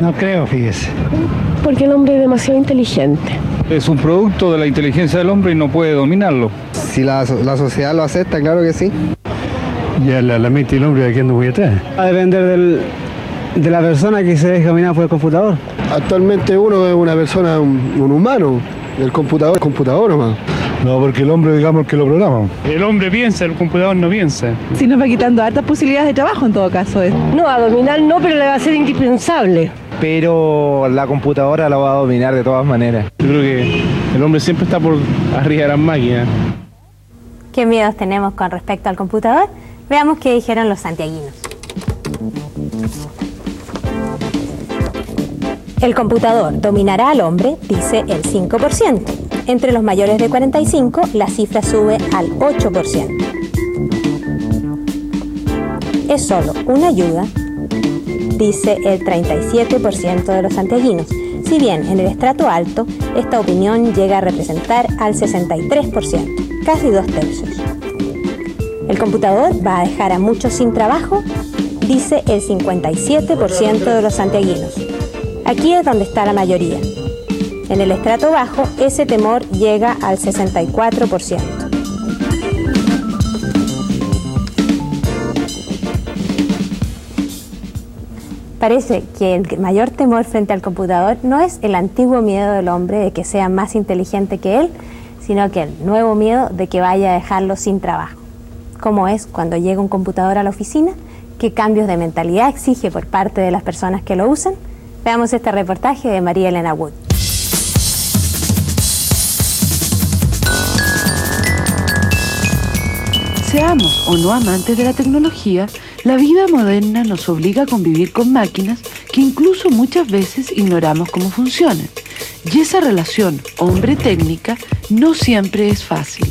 No creo, fíjese. Porque el hombre es demasiado inteligente. Es un producto de la inteligencia del hombre y no puede dominarlo. Si la sociedad lo acepta, claro que sí. Ya la mente del hombre aquí anda muy atrás. Va a depender de la persona que se deje dominar por el computador. Actualmente uno es una persona, un humano. El computador nomás. No, porque el hombre, digamos, que lo programa. El hombre piensa, el computador no piensa. Sí, nos va quitando hartas posibilidades de trabajo en todo caso. No, a dominar no, pero le va a ser indispensable. Pero la computadora la va a dominar de todas maneras. Yo creo que el hombre siempre está por arriba de las máquinas. ¿Qué miedos tenemos con respecto al computador? Veamos qué dijeron los santiaguinos. El computador dominará al hombre, dice el 5%. Entre los mayores de 45, la cifra sube al 8%. Es solo una ayuda, dice el 37% de los santiaguinos. Si bien en el estrato alto, esta opinión llega a representar al 63%, casi 2/3. ¿El computador va a dejar a muchos sin trabajo? Dice el 57% de los santiaguinos. Aquí es donde está la mayoría. En el estrato bajo, ese temor llega al 64%. Parece que el mayor temor frente al computador no es el antiguo miedo del hombre de que sea más inteligente que él, sino que el nuevo miedo de que vaya a dejarlo sin trabajo. ¿Cómo es cuando llega un computador a la oficina? ¿Qué cambios de mentalidad exige por parte de las personas que lo usan? Veamos este reportaje de María Elena Wood. Seamos o no amantes de la tecnología, la vida moderna nos obliga a convivir con máquinas que incluso muchas veces ignoramos cómo funcionan. Y esa relación hombre-técnica no siempre es fácil.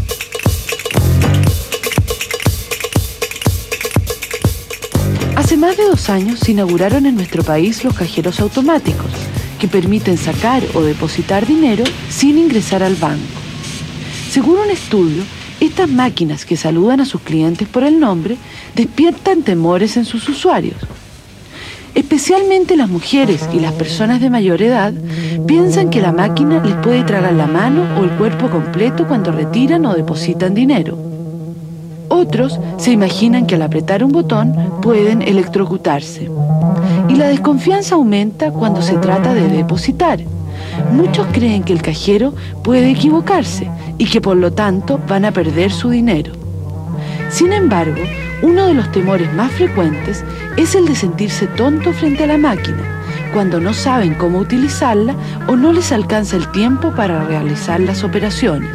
Hace más de 2 años se inauguraron en nuestro país los cajeros automáticos, que permiten sacar o depositar dinero sin ingresar al banco. Según un estudio, estas máquinas que saludan a sus clientes por el nombre despiertan temores en sus usuarios. Especialmente las mujeres y las personas de mayor edad piensan que la máquina les puede tragar la mano o el cuerpo completo cuando retiran o depositan dinero. Otros se imaginan que al apretar un botón pueden electrocutarse. Y la desconfianza aumenta cuando se trata de depositar. Muchos creen que el cajero puede equivocarse y que por lo tanto van a perder su dinero. Sin embargo, uno de los temores más frecuentes es el de sentirse tonto frente a la máquina, cuando no saben cómo utilizarla o no les alcanza el tiempo para realizar las operaciones.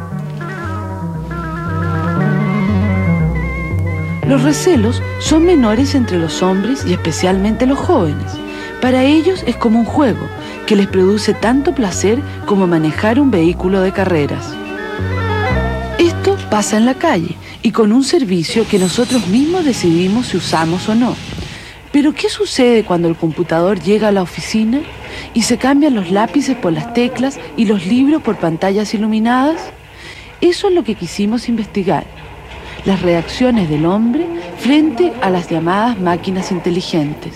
Los recelos son menores entre los hombres y especialmente los jóvenes. Para ellos es como un juego que les produce tanto placer como manejar un vehículo de carreras. Esto pasa en la calle y con un servicio que nosotros mismos decidimos si usamos o no. Pero ¿qué sucede cuando el computador llega a la oficina y se cambian los lápices por las teclas y los libros por pantallas iluminadas? Eso es lo que quisimos investigar. Las reacciones del hombre frente a las llamadas máquinas inteligentes.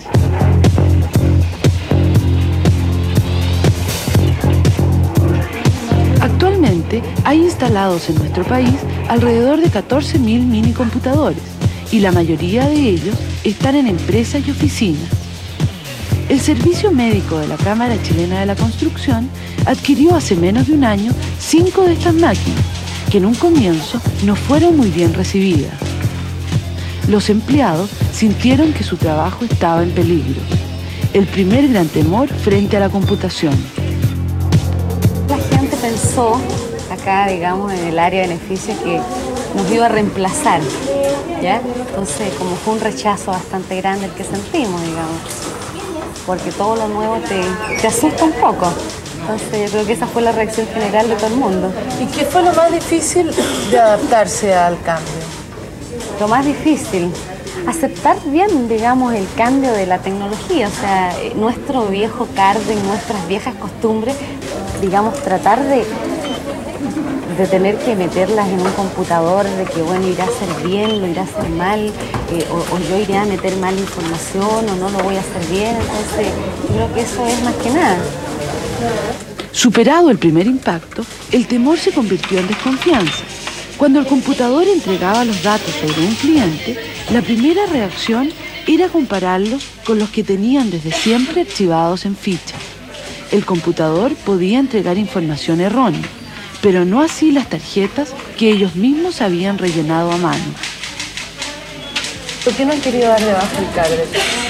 Actualmente hay instalados en nuestro país alrededor de 14.000 minicomputadores y la mayoría de ellos están en empresas y oficinas. El Servicio Médico de la Cámara Chilena de la Construcción adquirió hace menos de un año 5 de estas máquinas, que en un comienzo no fueron muy bien recibidas. Los empleados sintieron que su trabajo estaba en peligro. El primer gran temor frente a la computación. La gente pensó, acá digamos en el área de beneficio, que nos iba a reemplazar, ¿ya? Entonces como fue un rechazo bastante grande el que sentimos, digamos, porque todo lo nuevo te asusta un poco. Entonces yo creo que esa fue la reacción general de todo el mundo. ¿Y qué fue lo más difícil de adaptarse al cambio? Lo más difícil, aceptar bien, digamos, el cambio de la tecnología, o sea, nuestro viejo cardio, nuestras viejas costumbres, digamos, tratar de de tener que meterlas en un computador, de que bueno, irá a ser bien, lo irá a hacer mal, o yo iré a meter mal información, o no lo voy a hacer bien. Entonces, yo creo que eso es más que nada. Superado el primer impacto, el temor se convirtió en desconfianza. Cuando el computador entregaba los datos sobre un cliente, la primera reacción era compararlos con los que tenían desde siempre archivados en fichas. El computador podía entregar información errónea, pero no así las tarjetas que ellos mismos habían rellenado a mano. ¿Por qué no han querido dar de baja el CADRET?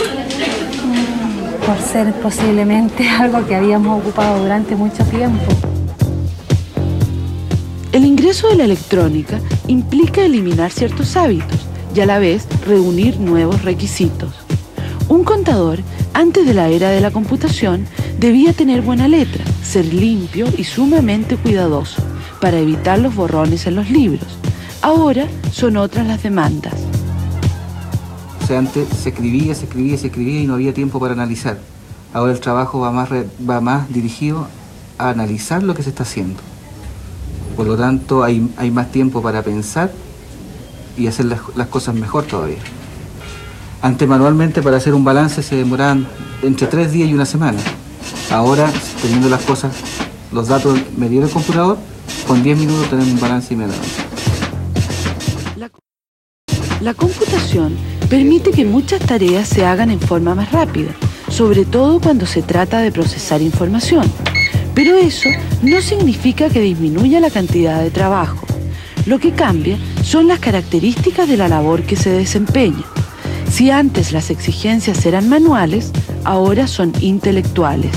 Por ser posiblemente algo que habíamos ocupado durante mucho tiempo. El ingreso de la electrónica implica eliminar ciertos hábitos y a la vez reunir nuevos requisitos. Un contador, antes de la era de la computación, debía tener buena letra, ser limpio y sumamente cuidadoso para evitar los borrones en los libros. Ahora son otras las demandas. O sea, antes se escribía y no había tiempo para analizar. Ahora el trabajo va más dirigido a analizar lo que se está haciendo. Por lo tanto, hay más tiempo para pensar y hacer las cosas mejor todavía. Antes manualmente para hacer un balance se demoraban entre 3 días y 1 semana. Ahora, teniendo las cosas, los datos medidos del computador, con 10 minutos tenemos un balance inmediatamente. La computación permite que muchas tareas se hagan en forma más rápida, sobre todo cuando se trata de procesar información. Pero eso no significa que disminuya la cantidad de trabajo. Lo que cambia son las características de la labor que se desempeña. Si antes las exigencias eran manuales, ahora son intelectuales.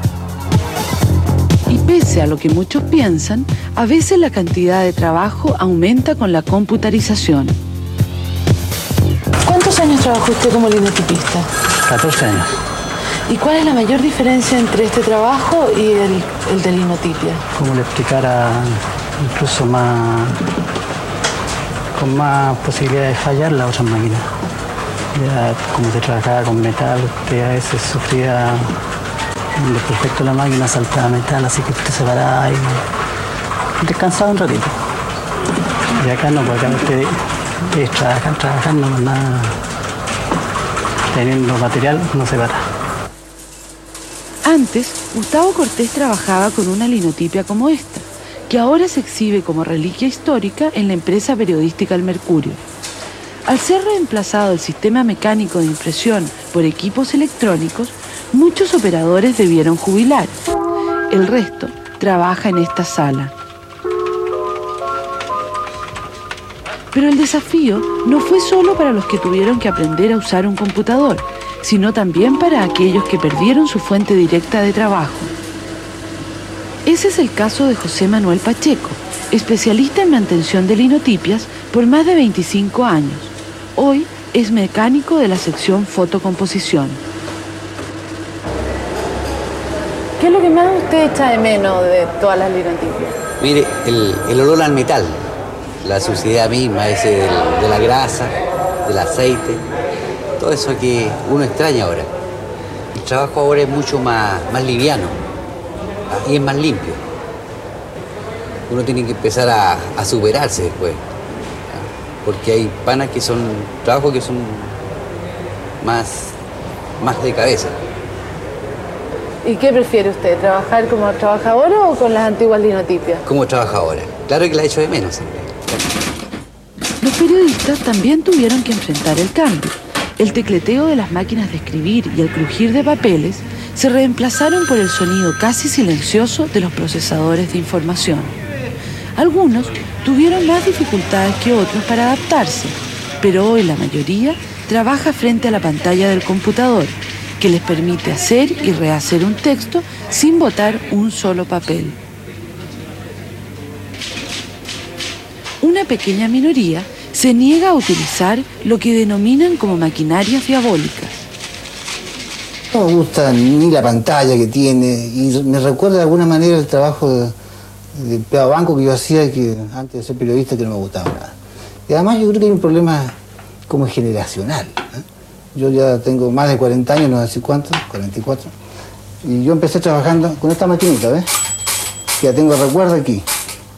Y pese a lo que muchos piensan, a veces la cantidad de trabajo aumenta con la computarización. ¿Cuántos años trabajó usted como linotipista? 14 años. ¿Y cuál es la mayor diferencia entre este trabajo y el de linotipia? Como le explicara, incluso con más posibilidades de fallar las otras máquinas. Ya como se trabajaba con metal, usted a veces sufría un desperfecto de la máquina, saltaba metal, así que usted se paraba y descansaba un ratito. Y acá no, porque acá usted es trabajando con nada, teniendo material, no se para. Antes, Gustavo Cortés trabajaba con una linotipia como esta, que ahora se exhibe como reliquia histórica en la empresa periodística El Mercurio. Al ser reemplazado el sistema mecánico de impresión por equipos electrónicos, muchos operadores debieron jubilar. El resto trabaja en esta sala. Pero el desafío no fue solo para los que tuvieron que aprender a usar un computador, sino también para aquellos que perdieron su fuente directa de trabajo. Ese es el caso de José Manuel Pacheco, especialista en mantención de linotipias por más de 25 años. Hoy es mecánico de la sección fotocomposición. ¿Qué es lo que más usted echa de menos de todas las linotipias? Mire, el olor al metal, la suciedad misma, ese de la grasa, del aceite, todo eso que uno extraña ahora. El trabajo ahora es mucho más liviano y es más limpio. Uno tiene que empezar a superarse después, porque hay panas que son, trabajos que son más de cabeza. ¿Y qué prefiere usted, trabajar como trabajador o con las antiguas linotipias? Como trabajadora. Claro que la echo de menos siempre. Los periodistas también tuvieron que enfrentar el cambio. El tecleteo de las máquinas de escribir y el crujir de papeles se reemplazaron por el sonido casi silencioso de los procesadores de información. Algunos tuvieron más dificultades que otros para adaptarse, pero hoy la mayoría trabaja frente a la pantalla del computador, que les permite hacer y rehacer un texto sin botar un solo papel. Una pequeña minoría se niega a utilizar lo que denominan como maquinarias diabólicas. No me gusta ni la pantalla que tiene y me recuerda de alguna manera el trabajo de empleado banco que yo hacía que antes de ser periodista, que no me gustaba nada. Y además yo creo que hay un problema como generacional, ¿eh? Yo ya tengo más de 40 años, no sé si cuántos, 44, y yo empecé trabajando con esta maquinita, ¿ves? Que ya tengo recuerdo aquí.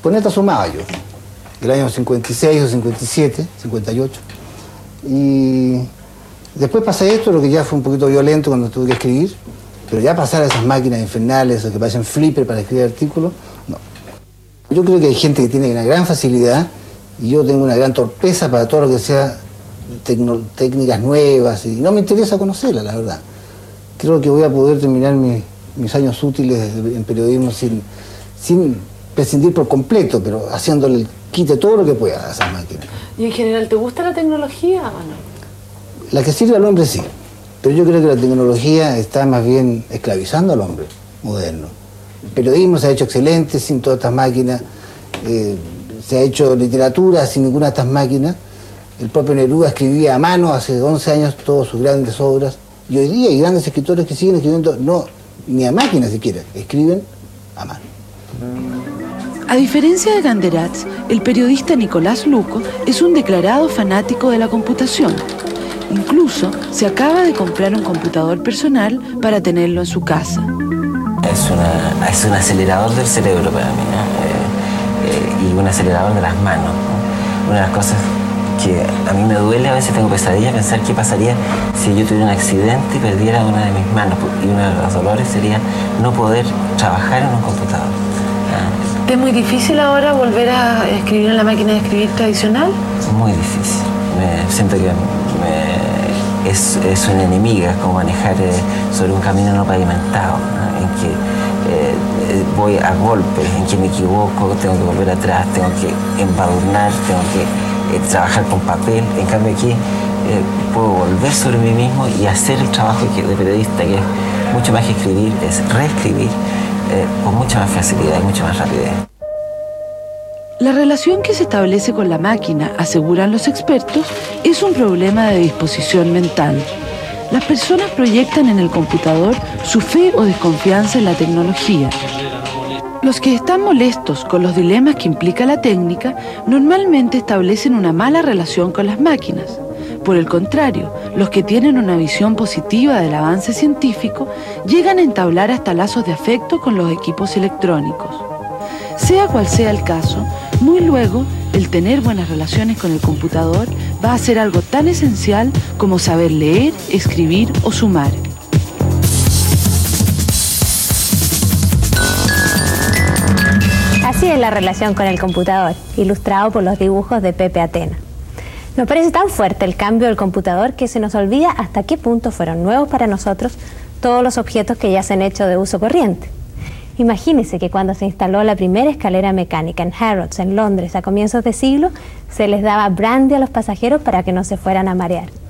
Con esta sumaba yo, el año 56 o 57, 58. Y después pasa esto, lo que ya fue un poquito violento cuando tuve que escribir, pero ya pasar a esas máquinas infernales, o que parecen flipper para escribir artículos, no. Yo creo que hay gente que tiene una gran facilidad y yo tengo una gran torpeza para todo lo que sea técnicas nuevas y no me interesa conocerlas, la verdad. Creo que voy a poder terminar mis años útiles en periodismo sin prescindir por completo, pero haciéndole quite todo lo que pueda a esas máquinas. ¿Y en general te gusta la tecnología o no? La que sirve al hombre sí, pero yo creo que la tecnología está más bien esclavizando al hombre moderno. El periodismo se ha hecho excelente sin todas estas máquinas, se ha hecho literatura sin ninguna de estas máquinas. El propio Neruda escribía a mano hace 11 años todas sus grandes obras, y hoy día hay grandes escritores que siguen escribiendo, no, ni a máquina siquiera, escriben a mano. A diferencia de Ganderats, el periodista Nicolás Luco es un declarado fanático de la computación. Incluso se acaba de comprar un computador personal para tenerlo en su casa. Es un acelerador del cerebro para mí, ¿no? Y un acelerador de las manos, ¿no? Una de las cosas que a mí me duele, a veces tengo pesadillas, pensar qué pasaría si yo tuviera un accidente y perdiera una de mis manos. Y uno de los dolores sería no poder trabajar en un computador. ¿Es muy difícil ahora volver a escribir en la máquina de escribir tradicional? Muy difícil. Siento que es una enemiga, como manejar sobre un camino no pavimentado, ¿no? En que voy a golpes, en que me equivoco, tengo que volver atrás, tengo que embadurnar, tengo que trabajar con papel. En cambio aquí puedo volver sobre mí mismo y hacer el trabajo de periodista, que es mucho más que escribir, es reescribir con mucha más facilidad y mucha más rapidez. La relación que se establece con la máquina, aseguran los expertos, es un problema de disposición mental. Las personas proyectan en el computador su fe o desconfianza en la tecnología. Los que están molestos con los dilemas que implica la técnica normalmente establecen una mala relación con las máquinas. Por el contrario, los que tienen una visión positiva del avance científico llegan a entablar hasta lazos de afecto con los equipos electrónicos. Sea cual sea el caso, muy luego el tener buenas relaciones con el computador va a ser algo tan esencial como saber leer, escribir o sumar. Así es la relación con el computador, ilustrado por los dibujos de Pepe Atena. Nos parece tan fuerte el cambio del computador que se nos olvida hasta qué punto fueron nuevos para nosotros todos los objetos que ya se han hecho de uso corriente. Imagínese que cuando se instaló la primera escalera mecánica en Harrods, en Londres, a comienzos de siglo, se les daba brandy a los pasajeros para que no se fueran a marear.